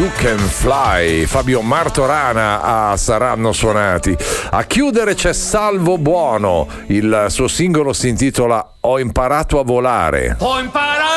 You Can Fly, Fabio Martorana saranno suonati. A chiudere c'è Salvo Buono, il suo singolo si intitola Ho imparato a volare. Ho imparato